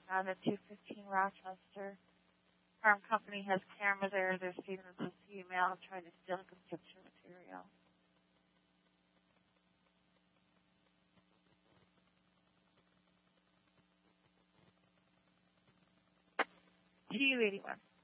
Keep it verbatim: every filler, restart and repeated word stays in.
found at two fifteen Rochester. Farm company has cameras there. They're seeing this female trying to steal construction material. T U eighty-one.